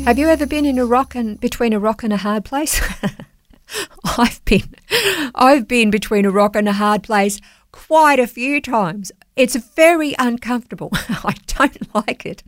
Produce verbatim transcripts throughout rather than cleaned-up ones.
Have you ever been in a rock and between a rock and a hard place? I've been. I've been between a rock and a hard place quite a few times. It's very uncomfortable. I don't like it.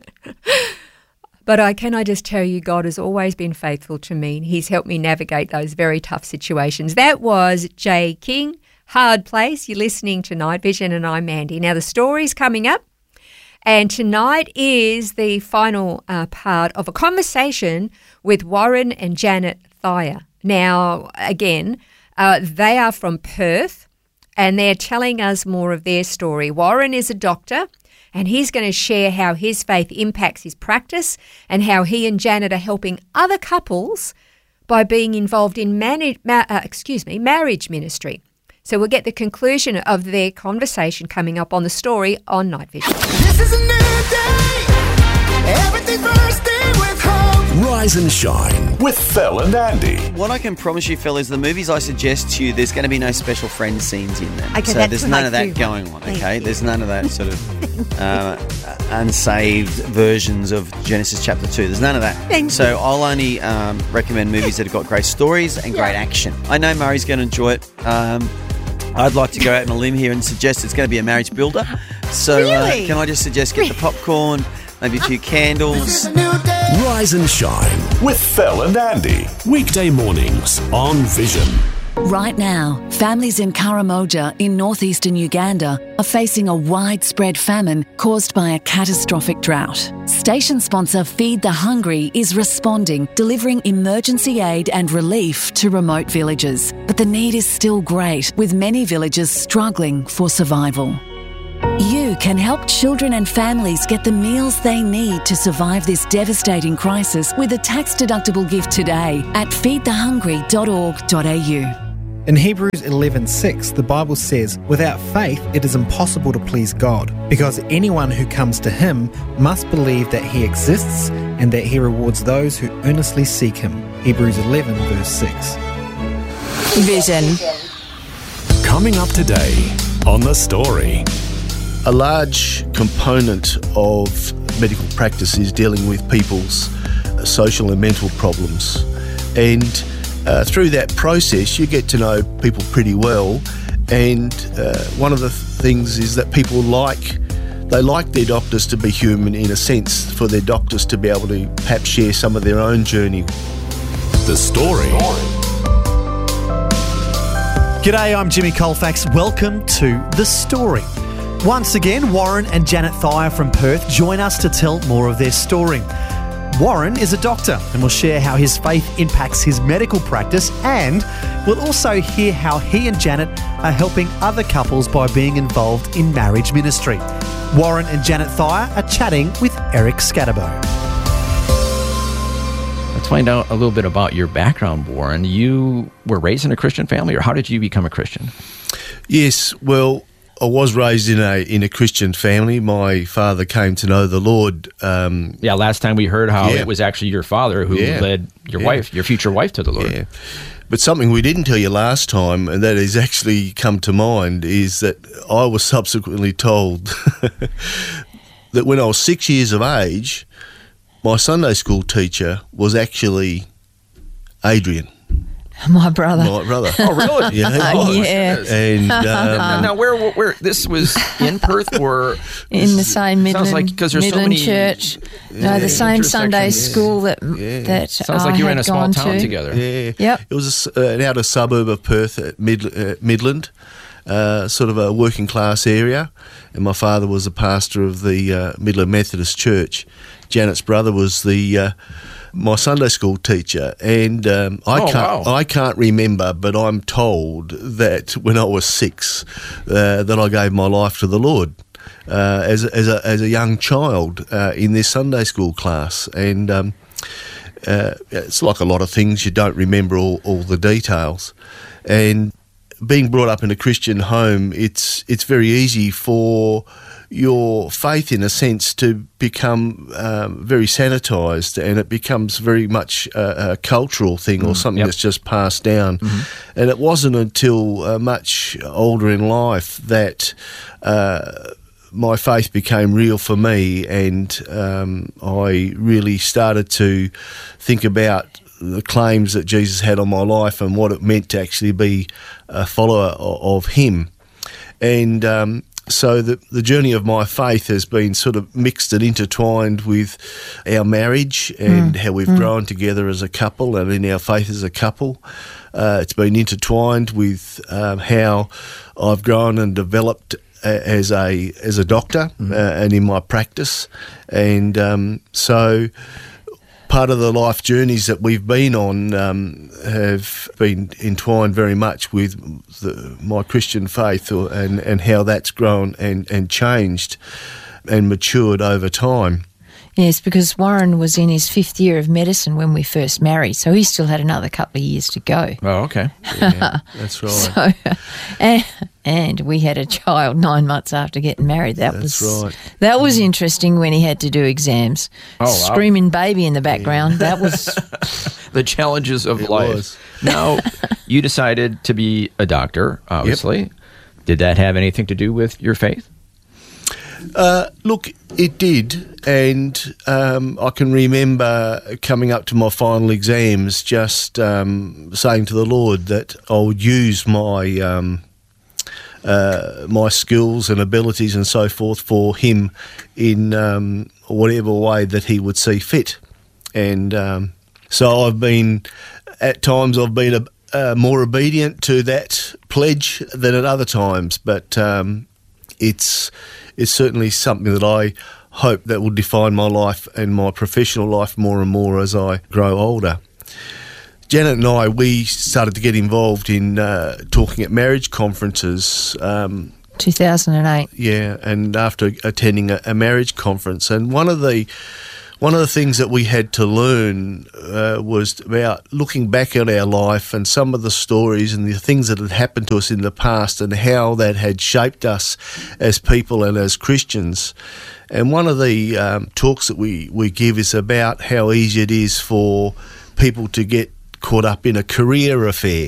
But I can I just tell you, God has always been faithful to me. He's helped me navigate those very tough situations. That was Jay King, Hard Place. You're listening to Night Vision, and I'm Mandy. Now, the story's coming up, and tonight is the final uh, part of a conversation with Warren and Janet Thayer. Now, again, uh, they are from Perth, and they're telling us more of their story. Warren is a doctor, and he's going to share how his faith impacts his practice and how he and Janet are helping other couples by being involved in mani- ma- uh, excuse me, marriage ministry. So we'll get the conclusion of their conversation coming up on the story on Night Vision. This is a new day. Everything's bursting with hope. Rise and shine with Phil and Andy. What I can promise you, Phil, is the movies I suggest to you, there's going to be no special friend scenes in them. Okay, so that's there's what none I of that do. going on, Thank okay? you. There's none of that sort of uh, unsaved versions of Genesis chapter two. There's none of that. Thank so I'll only um, recommend movies that have got great stories and great action. I know Murray's going to enjoy it. Um, I'd like to go out on a limb here and suggest it's going to be a marriage builder. So Really? uh, can I just suggest get the popcorn, maybe a few candles. It's a new day. Rise and shine with Phil and Andy. Weekday mornings on Vision. Right now, families in Karamoja in northeastern Uganda are facing a widespread famine caused by a catastrophic drought. Station sponsor Feed the Hungry is responding, delivering emergency aid and relief to remote villages. But the need is still great, with many villages struggling for survival. You can help children and families get the meals they need to survive this devastating crisis with a tax-deductible gift today at feed the hungry dot org dot a u. In Hebrews eleven six, the Bible says, "Without faith it is impossible to please God, because anyone who comes to Him must believe that He exists and that He rewards those who earnestly seek Him." Hebrews eleven verse six. Vision. Coming up today on The Story. A large component of medical practice is dealing with people's social and mental problems. And uh, through that process, you get to know people pretty well. And uh, one of the things is that people like, they like their doctors to be human in a sense, for their doctors to be able to perhaps share some of their own journey. The Story. G'day, I'm Jimmy Colfax. Welcome to The Story. Once again, Warren and Janet Thayer from Perth join us to tell more of their story. Warren is a doctor and will share how his faith impacts his medical practice, and we'll also hear how he and Janet are helping other couples by being involved in marriage ministry. Warren and Janet Thayer are chatting with Eric Scatterbo. Let's find out a little bit about your background, Warren. You were raised in a Christian family, or how did you become a Christian? Yes, well, I was raised in a in a Christian family. My father came to know the Lord. Um, Yeah, last time we heard how Yeah. it was actually your father who Yeah. led your Yeah. wife, your future wife, to the Lord. Yeah. But something we didn't tell you last time, and that has actually come to mind, is that I was subsequently told that when I was six years of age, my Sunday school teacher was actually Adrian, My brother. my brother. Oh, really? Yeah, he was. Yeah. And Now, um, now, where, where this was in Perth, or In the same Midland, sounds like 'cause there's so Midland many church. no, the same Sunday intersections. school that Yeah. that sounds I like you were had in a small gone town to. together. yeah, Yep. it was a s uh, an outer suburb of Perth, at Mid, uh, Midland, uh, sort of a working class area. And my father was a pastor of the uh, Midland Methodist Church. Janet's brother was the uh, my Sunday school teacher, and um, I Oh, can't wow. I can't remember, but I'm told that when I was six, uh, that I gave my life to the Lord. Uh, as a, as a as a young child uh, in this Sunday school class, and um, uh, it's like a lot of things, you don't remember all, all the details. And being brought up in a Christian home, it's it's very easy for your faith, in a sense, to become um, very sanitised, and it becomes very much a, a cultural thing, or Mm, something yep. that's just passed down. Mm-hmm. And it wasn't until uh, much older in life that uh, my faith became real for me, and um, I really started to think about the claims that Jesus had on my life and what it meant to actually be a follower o- of him. And um, so the, the journey of my faith has been sort of mixed and intertwined with our marriage and mm. how we've mm. grown together as a couple and in our faith as a couple. Uh, it's been intertwined with um, how I've grown and developed a, as a as a doctor mm. uh, and in my practice. And um, so part of the life journeys that we've been on um, have been entwined very much with the, my Christian faith or, and, and how that's grown and, and changed and matured over time. Yes, because Warren was in his fifth year of medicine when we first married, so he still had another couple of years to go. Oh, okay. Yeah, that's right. So, and, and we had a child nine months after getting married. That That's was right. That was interesting when he had to do exams. Oh, wow. Screaming baby in the background. That was The challenges of It life. was. Now, you decided to be a doctor, obviously. Did that have anything to do with your faith? Uh, look, it did, and um, I can remember coming up to my final exams just um, saying to the Lord that I would use my um, uh, my skills and abilities and so forth for him in um, whatever way that he would see fit. And um, so I've been, at times I've been a, uh, more obedient to that pledge than at other times, but um, it's it's certainly something that I hope that will define my life and my professional life more and more as I grow older. Janet and I, we started to get involved in uh, talking at marriage conferences. Um, two thousand eight. yeah, and after attending a, a marriage conference, and one of the one of the things that we had to learn uh, was about looking back at our life and some of the stories and the things that had happened to us in the past and how that had shaped us as people and as Christians. And one of the um, talks that we, we give is about how easy it is for people to get caught up in a career affair.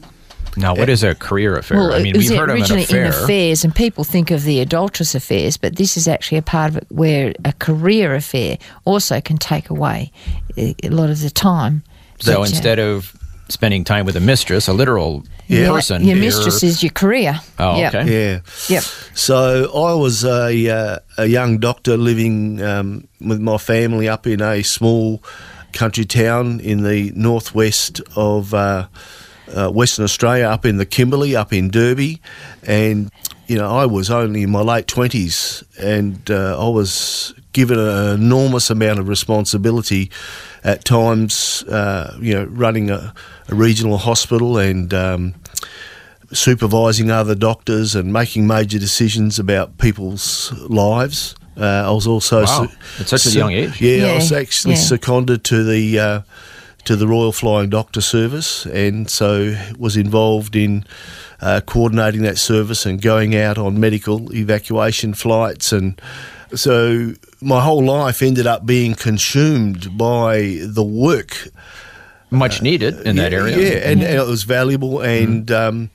Now, what is a career affair? Well, I mean, it was we've heard of an originally affair. in affairs, and people think of the adulterous affairs, but this is actually a part of it where a career affair also can take away a a lot of the time. So But, uh, instead of spending time with a mistress, a literal Yeah. person, your you're- mistress is your career. Oh, Yep. okay. Yeah. Yep. So I was a, uh, a young doctor living um, with my family up in a small country town in the northwest of uh, uh, Western Australia, up in the Kimberley, up in Derby. And, you know, I was only in my late twenties, and uh, I was given an enormous amount of responsibility at times, uh, you know, running a, a regional hospital and um, supervising other doctors and making major decisions about people's lives. Uh, I was also Wow. At such a young age. Yeah, I Yeah, was actually yeah. seconded to the uh, to the Royal Flying Doctor Service, and so was involved in uh, coordinating that service and going out on medical evacuation flights. And so my whole life ended up being consumed by the work. Much needed in that Yeah, area. Yeah, and, and it was valuable. And um,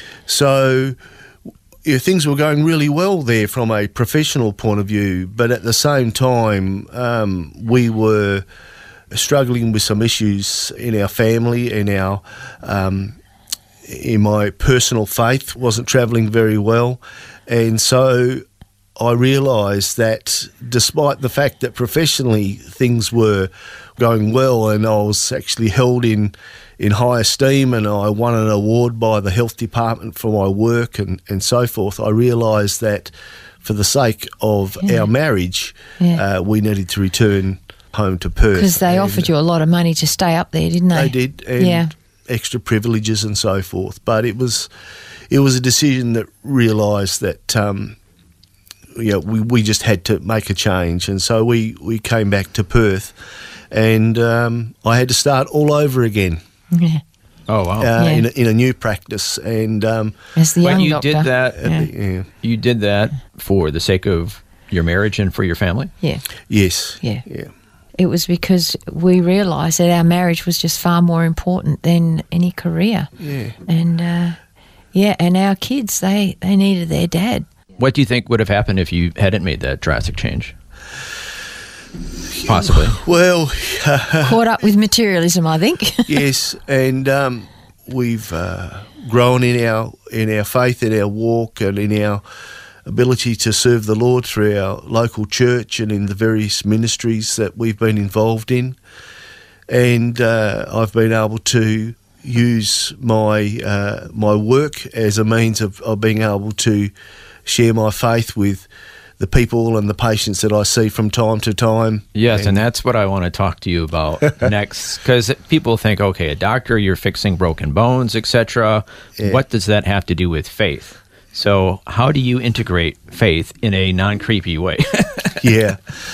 so yeah, things were going really well there from a professional point of view. But at the same time, um, we were struggling with some issues in our family, in our um, in my personal faith wasn't travelling very well. And so I realised that despite the fact that professionally things were going well and I was actually held in, in high esteem and I won an award by the health department for my work and, and so forth, I realised that for the sake of Yeah. our marriage, Yeah. uh, we needed to return home to Perth. Because they And offered you a lot of money to stay up there, didn't they? They did, and Yeah. extra privileges and so forth. But it was it was a decision that realised that um, you know, we, we just had to make a change. And so we, we came back to Perth and um, I had to start all over again Yeah. Oh, wow. uh, Yeah. in, a, in a new practice. And um, As the But young you doctor. did that. Yeah. yeah, You did that for the sake of your marriage and for your family? Yeah. yes, Yeah. yeah. It was because we realised that our marriage was just far more important than any career. Yeah. And, uh, yeah, and our kids, they, they needed their dad. What do you think would have happened if you hadn't made that drastic change? Possibly. Well, Caught up with materialism, I think. yes, and um, we've uh, grown in our in our faith, in our walk, and in our ability to serve the Lord through our local church and in the various ministries that we've been involved in. And uh, I've been able to use my uh, my work as a means of, of being able to share my faith with the people and the patients that I see from time to time. Yes, and, and that's what I want to talk to you about next, because people think, okay, a doctor, you're fixing broken bones, et cetera. Yeah. What does that have to do with faith? So how do you integrate faith in a non-creepy way? yeah.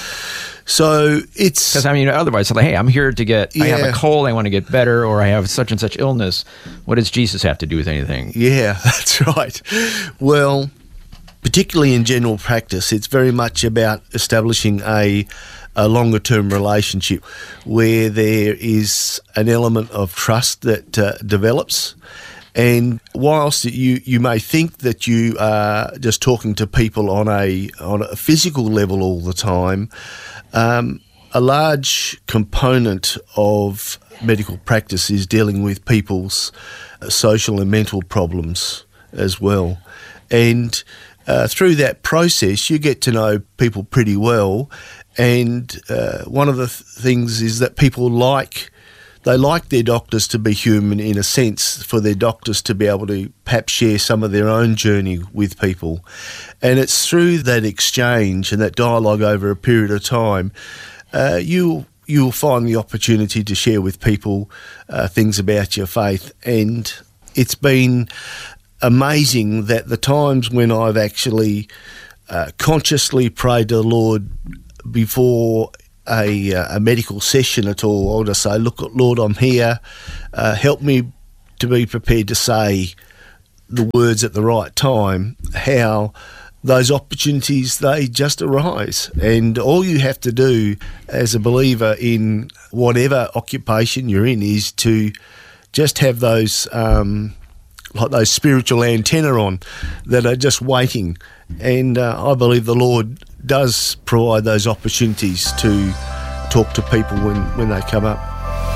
So it's... Because, I mean, otherwise, like, hey, I'm here to get, yeah. I have a cold, I want to get better, or I have such and such illness. What does Jesus have to do with anything? Yeah, that's right. Well, particularly in general practice, it's very much about establishing a, a longer term relationship where there is an element of trust that uh, develops. And whilst you, you may think that you are just talking to people on a on a physical level all the time, um, a large component of medical practice is dealing with people's social and mental problems as well. And Uh, through that process, you get to know people pretty well, and uh, one of the th- things is that people like they like their doctors to be human in a sense, for their doctors to be able to perhaps share some of their own journey with people, and it's through that exchange and that dialogue over a period of time, uh, you you'll find the opportunity to share with people uh, things about your faith, and it's been amazing that the times when I've actually uh, consciously prayed to the Lord before a, uh, a medical session at all, I'll just say, look, Lord, I'm here. Uh, help me to be prepared to say the words at the right time, how those opportunities, they just arise. And all you have to do as a believer in whatever occupation you're in is to just have those... Um, like those spiritual antenna on that are just waiting. And uh, I believe the Lord does provide those opportunities to talk to people when, when they come up.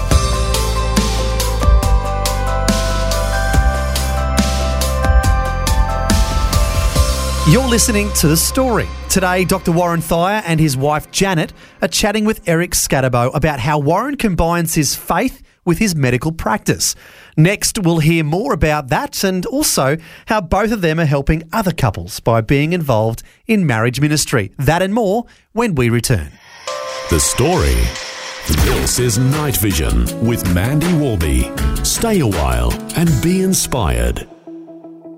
You're listening to The Story. Today, Doctor Warren Thayer and his wife Janet are chatting with Eric Scatterbo about how Warren combines his faith with his medical practice. Next, we'll hear more about that and also how both of them are helping other couples by being involved in marriage ministry. That and more when we return. The Story. This is Night Vision with Mandy Warby. Stay a while and be inspired.